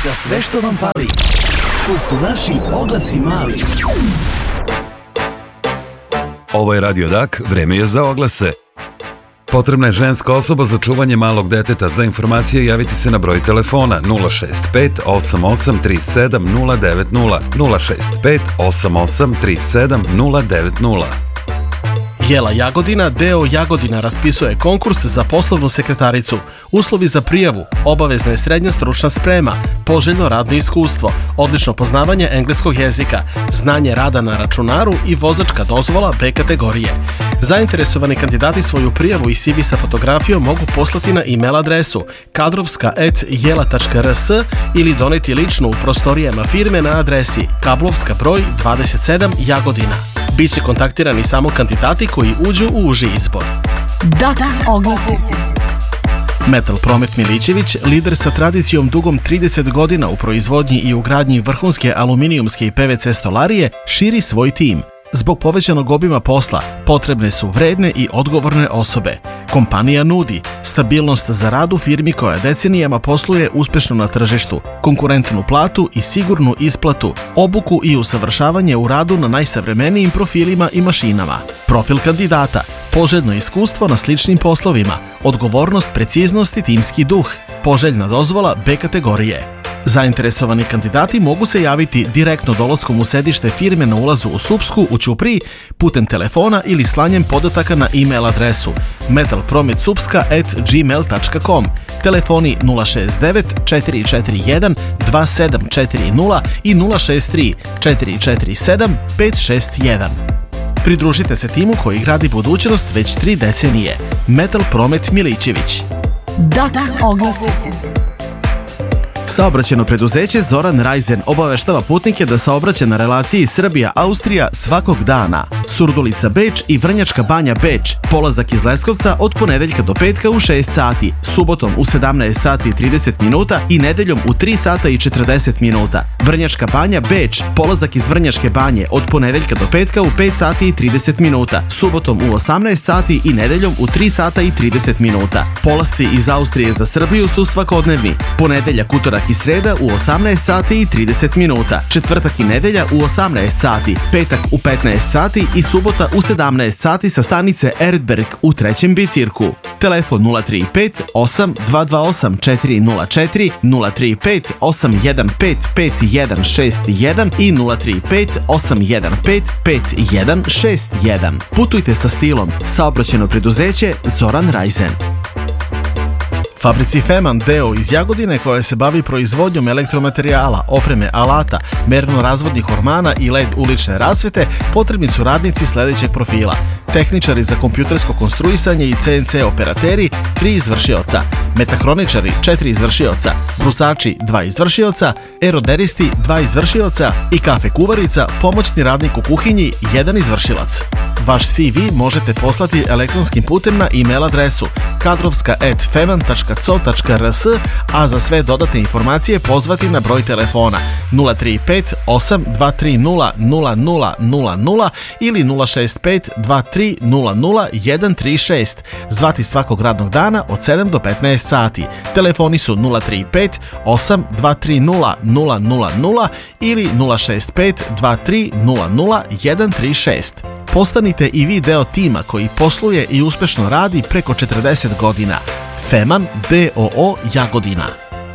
Za sve što vam fali. To su naši oglasi mali. Ovo je Radio Dak, vreme je za oglase. Potrebna je ženska osoba za čuvanje malog deteta. Za informacije javiti se na broj telefona 065 8837 090 065 8837 090. Jela Jagodina, deo Jagodina raspisuje konkurs za poslovnu sekretaricu. Uslovi za prijavu: obavezna je srednja stručna sprema, poželjno radno iskustvo, odlično poznavanje engleskog jezika, znanje rada na računaru i vozačka dozvola B kategorije. Zainteresovani kandidati svoju prijavu i CV sa fotografijom mogu poslati na e-mail adresu kadrovska@jela.rs ili doneti lično u prostorijama firme na adresi Kablovska broj 27 Jagodina. Biće kontaktirani samo kandidati koji uđu u uži izbor. Dak oglasi. Metal Promet Milićević, lider sa tradicijom dugom 30 godina u proizvodnji i ugradnji vrhunske aluminijumske i PVC stolarije, širi svoj tim. Zbog povećanog obima posla, potrebne su vredne i odgovorne osobe. Kompanija nudi stabilnost za rad u firmi koja decenijama posluje uspešno na tržištu, konkurentnu platu i sigurnu isplatu, obuku i usavršavanje u radu na najsavremenijim profilima i mašinama. Profil kandidata: poželjno iskustvo na sličnim poslovima, odgovornost, preciznost i timski duh, poželjna dozvola B kategorije. Zainteresovani kandidati mogu se javiti direktno dolaskom u sedište firme na ulazu u Supsku u Ćupriji, putem telefona ili slanjem podataka na e-mail adresu metalprometsupska@gmail.com, telefoni 069 441 2740 i 063 447 561. Pridružite se timu koji gradi budućnost već 3 decenije. Metal Promet Milićević. Dak oglasi. Saobraćajno preduzeće Zoran Rajzen obaveštava putnike da saobraća na relaciji Srbija-Austrija svakog dana. Surdulica Beč i Vrnjačka Banja Beč, polazak iz Leskovca od ponedeljka do petka u 6 sati, subotom u 17 sati i 30 minuta i nedeljom u 3 sata i 40 minuta. Vrnjačka Banja Beč, polazak iz Vrnjačke Banje od ponedeljka do petka u 5 sati i 30 minuta, subotom u 18 sati i nedeljom u 3 sata i 30 minuta. Polasci iz Austrije za Srbiju su svakodnevni, ponedeljak, utorak i sreda u 18 sati i 30 minuta, četvrtak i nedelja u 18 sati, petak u 15 sati i subota u 17 sati sa stanice Erdberg u 3. bicirku. Telefon 035 8228 404, 035 815 5161 i 035 815 5161. Putujte sa stilom. Saobraćajno preduzeće Zoran Rajzen. Fabrici Feman, deo iz Jagodine koja se bavi proizvodnjom elektromaterijala, opreme, alata, merno-razvodnih ormana i LED ulične rasvete, potrebni su radnici sledećeg profila: tehničari za kompjutersko konstruisanje i CNC operateri 3 izvršioca, metahroničari 4 izvršioca, brusači 2 izvršioca, eroderisti 2 izvršioca i kafe kuvarica, pomoćni radnik u kuhinji 1 izvršilac. Vaš CV možete poslati elektronskim putem na e-mail adresu kadrovska@feman.co.rs, a za sve dodatne informacije pozvati na broj telefona 035 8230 0000 ili 065 2300 136, zvati svakog radnog dana od 7 do 15 sati. Telefoni su 035 8230 000 ili 065 2300 136. Postanite i vi deo tima koji posluje i uspešno radi preko 40 godina. Feman d.o.o. Jagodina.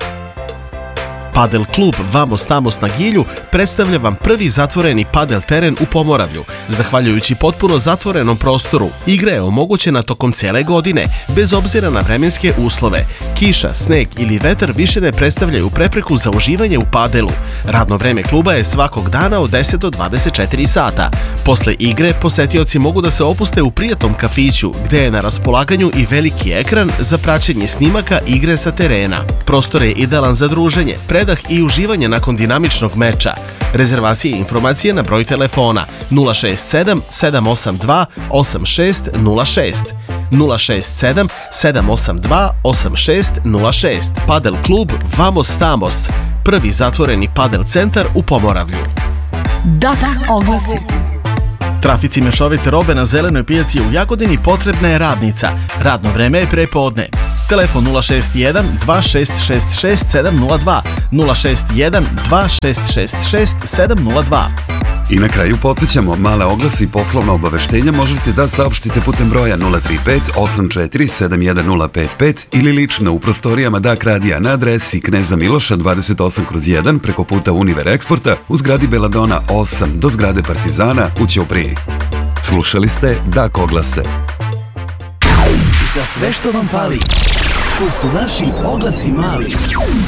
Padel klub Vamos Tamos na Gilju predstavlja vam prvi zatvoreni padel teren u Pomoravlju. Zahvaljujući potpuno zatvorenom prostoru, igra je omogućena tokom cele godine, bez obzira na vremenske uslove. Kiša, sneg ili vetar više ne predstavljaju prepreku za uživanje u padelu. Radno vreme kluba je svakog dana od 10 do 24 sata. Posle igre, posetioci mogu da se opuste u prijatnom kafiću, gde je na raspolaganju i veliki ekran za praćenje snimaka igre sa terena. Prostor je idealan za druženje, predah i uživanje nakon dinamičnog meča. Rezervacije i informacije na broj telefona 067 782 8606, 067 782 8606. Padel klub Vamos Tamos, prvi zatvoreni padel centar u Pomoravlju. Dak oglasi. Trafici mešovite robe na zelenoj pijaci u Jagodini potrebna je radnica. Radno vreme je prepodne. Telefon 061 2666 702, 061 2666 702. I na kraju podsjećamo, male oglase i poslovna obaveštenja možete da saopštite putem broja 035 84 71055 ili lično u prostorijama DAK radija na adresi Kneza Miloša 28/1 preko puta Univer Eksporta u zgradi Beladona 8 do zgrade Partizana u Ćupriji. Slušali ste DAK oglase. Za sve što vam fali, tu su naši oglasi mali.